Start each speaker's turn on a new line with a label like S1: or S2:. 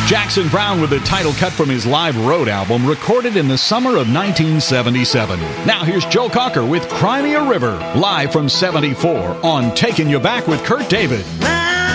S1: Jackson Browne with the title cut from his live road album recorded in the summer of 1977. Now here's Joe Cocker with Cry Me a River, live from 74 on Taking You Back with Kurt David.